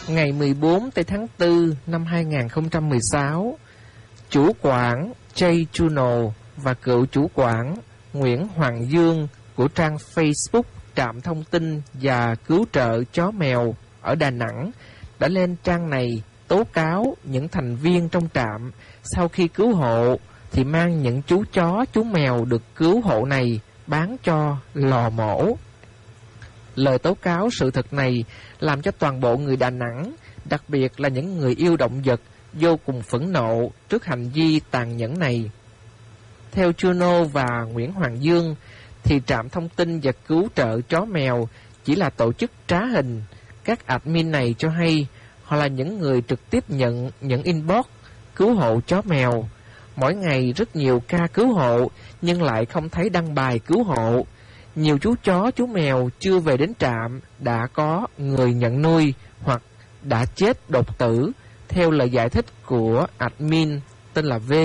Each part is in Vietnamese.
Ngày 14 tháng 4 năm 2016, chủ quản Jay Juno và cựu chủ quản Nguyễn Hoàng Dương của trang Facebook Trạm Thông tin và Cứu trợ Chó Mèo ở Đà Nẵng đã lên trang này tố cáo những thành viên trong trạm sau khi cứu hộ thì mang những chú chó, chú mèo được cứu hộ này bán cho lò mổ. Lời tố cáo sự thật này làm cho toàn bộ người Đà Nẵng, đặc biệt là những người yêu động vật, vô cùng phẫn nộ trước hành vi tàn nhẫn này. Theo Juno và Nguyễn Hoàng Dương, thì Trạm Thông tin và Cứu trợ Chó Mèo chỉ là tổ chức trá hình. Các admin này cho hay họ là những người trực tiếp nhận những inbox cứu hộ chó mèo. Mỗi ngày rất nhiều ca cứu hộ nhưng lại không thấy đăng bài cứu hộ. Nhiều chú chó, chú mèo chưa về đến trạm đã có người nhận nuôi hoặc đã chết đột tử, theo lời giải thích của admin tên là V.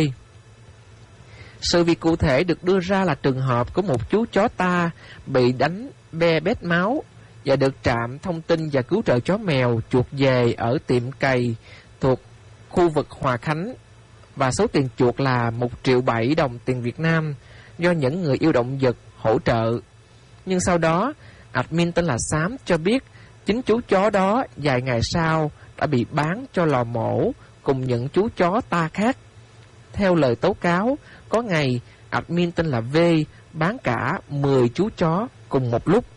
Sự việc cụ thể được đưa ra là trường hợp của một chú chó ta bị đánh bét máu và được Trạm Thông tin và Cứu trợ Chó Mèo chuộc về ở tiệm cày thuộc khu vực Hòa Khánh, và số tiền chuộc là 1,7 triệu đồng tiền Việt Nam do những người yêu động vật hỗ trợ. Nhưng sau đó, admin tên là Xám cho biết chính chú chó đó vài ngày sau đã bị bán cho lò mổ cùng những chú chó ta khác. Theo lời tố cáo, có ngày admin tên là V bán cả 10 chú chó cùng một lúc.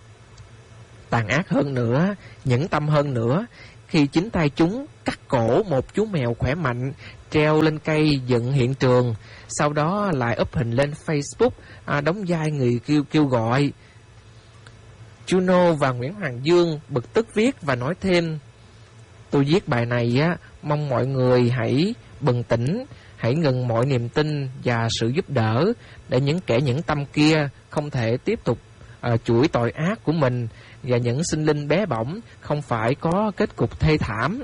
Tàn ác hơn nữa, nhẫn tâm hơn nữa, khi chính tay chúng cắt cổ một chú mèo khỏe mạnh, treo lên cây dựng hiện trường, sau đó lại up hình lên Facebook, đóng vai người kêu gọi. Juno và Nguyễn Hoàng Dương bực tức viết và nói thêm: tôi viết bài này mong mọi người hãy bừng tỉnh, hãy ngừng mọi niềm tin và sự giúp đỡ để những kẻ nhẫn tâm kia không thể tiếp tục chuỗi tội ác của mình, và những sinh linh bé bỏng không phải có kết cục thê thảm.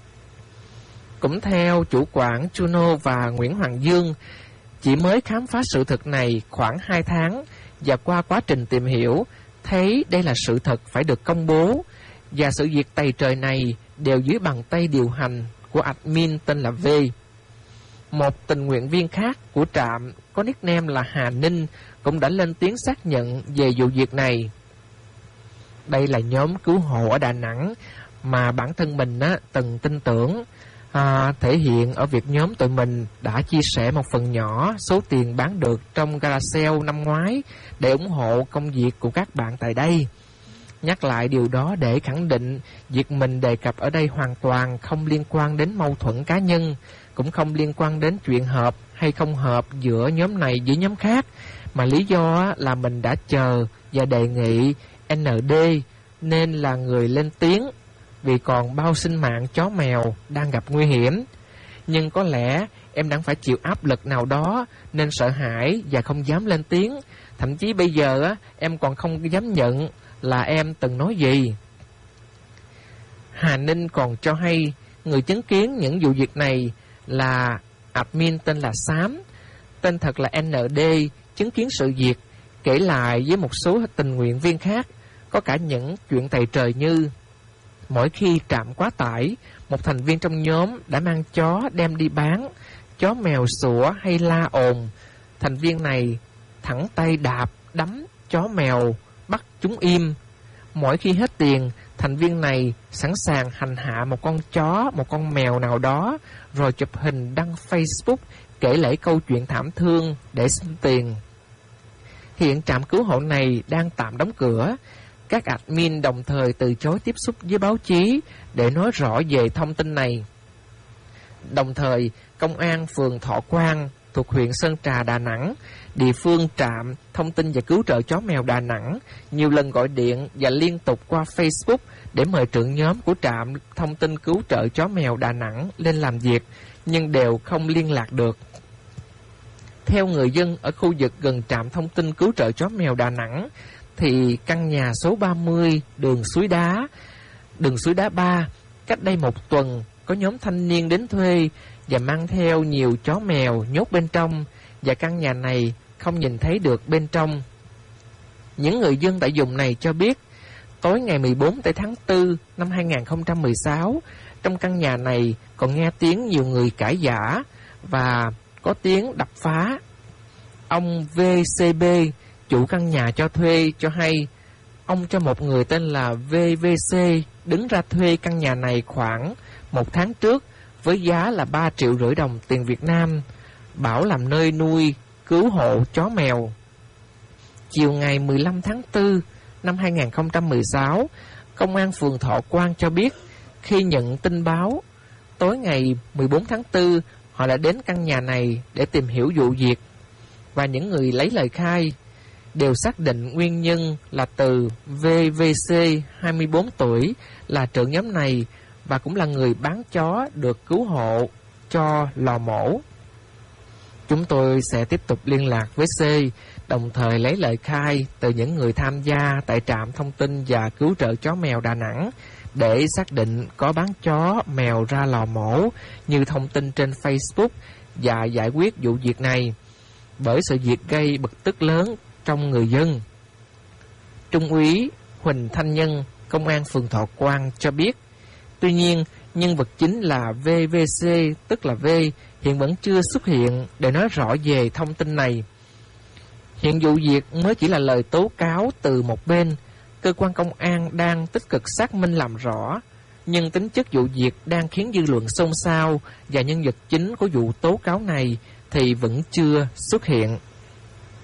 Cũng theo chủ quản Juno và Nguyễn Hoàng Dương, chỉ mới khám phá sự thật này khoảng 2 tháng, và qua quá trình tìm hiểu thấy đây là sự thật phải được công bố, và sự việc tày trời này đều dưới bàn tay điều hành của admin tên là V. Một tình nguyện viên khác của trạm có nickname là Hà Ninh cũng đã lên tiếng xác nhận về vụ việc này. Đây là nhóm cứu hộ ở Đà Nẵng mà bản thân mình từng tin tưởng, thể hiện ở việc nhóm tụi mình đã chia sẻ một phần nhỏ số tiền bán được trong gara sale năm ngoái để ủng hộ công việc của các bạn tại đây. Nhắc lại điều đó để khẳng định việc mình đề cập ở đây hoàn toàn không liên quan đến mâu thuẫn cá nhân, cũng không liên quan đến chuyện hợp hay không hợp giữa nhóm này với nhóm khác, mà lý do là mình đã chờ và đề nghị ND nên là người lên tiếng, vì còn bao sinh mạng chó mèo đang gặp nguy hiểm. Nhưng có lẽ em đang phải chịu áp lực nào đó nên sợ hãi và không dám lên tiếng. Thậm chí bây giờ em còn không dám nhận là em từng nói gì. Hà Ninh còn cho hay người chứng kiến những vụ việc này là admin tên là Xám, tên thật là ND, chứng kiến sự việc, kể lại với một số tình nguyện viên khác. Có cả những chuyện tày trời như mỗi khi trạm quá tải, một thành viên trong nhóm đã mang chó đem đi bán. Chó mèo sủa hay la ồn, thành viên này thẳng tay đạp, đấm chó mèo, bắt chúng im. Mỗi khi hết tiền, thành viên này sẵn sàng hành hạ một con chó, một con mèo nào đó, rồi chụp hình đăng Facebook kể lể câu chuyện thảm thương để xin tiền. Hiện trạm cứu hộ này đang tạm đóng cửa. Các admin đồng thời từ chối tiếp xúc với báo chí để nói rõ về thông tin này. Đồng thời, Công an phường Thọ Quang thuộc huyện Sơn Trà, Đà Nẵng, địa phương Trạm Thông tin và Cứu trợ Chó Mèo Đà Nẵng nhiều lần gọi điện và liên tục qua Facebook để mời trưởng nhóm của Trạm Thông tin Cứu trợ Chó Mèo Đà Nẵng lên làm việc, nhưng đều không liên lạc được. Theo người dân ở khu vực gần Trạm Thông tin Cứu trợ Chó Mèo Đà Nẵng, thì căn nhà số 30 đường Suối Đá 3, cách đây một tuần có nhóm thanh niên đến thuê và mang theo nhiều chó mèo nhốt bên trong, và căn nhà này không nhìn thấy được bên trong. Những người dân tại vùng này cho biết Tối ngày 14 tháng 4 năm 2016, trong căn nhà này còn nghe tiếng nhiều người cãi vã và có tiếng đập phá. Ông VCB, chủ căn nhà cho thuê, cho hay ông cho một người tên là VVC đứng ra thuê căn nhà này khoảng 1 tháng trước với giá là 3,5 triệu đồng tiền Việt Nam, bảo làm nơi nuôi cứu hộ chó mèo. Chiều ngày 15 tháng 4 năm 2016, Công an phường Thọ Quang cho biết khi nhận tin báo, tối ngày 14 tháng 4, họ đã đến căn nhà này để tìm hiểu vụ việc, và những người lấy lời khai đều xác định nguyên nhân là từ VVC, 24 tuổi, là trưởng nhóm này và cũng là người bán chó được cứu hộ cho lò mổ. Chúng tôi sẽ tiếp tục liên lạc với C, đồng thời lấy lời khai từ những người tham gia tại trạm thông tin và cứu trợ chó mèo Đà Nẵng để xác định có bán chó mèo ra lò mổ như thông tin trên Facebook và giải quyết vụ việc này, bởi sự việc gây bực tức lớn trong người dân. Trung úy Huỳnh Thanh Nhân, Công an phường Thọ Quang cho biết, tuy nhiên nhân vật chính là VVC, tức là V, hiện vẫn chưa xuất hiện để nói rõ về thông tin này. Hiện vụ việc mới chỉ là lời tố cáo từ một bên, cơ quan công an đang tích cực xác minh làm rõ, nhưng tính chất vụ việc đang khiến dư luận xôn xao và nhân vật chính của vụ tố cáo này thì vẫn chưa xuất hiện.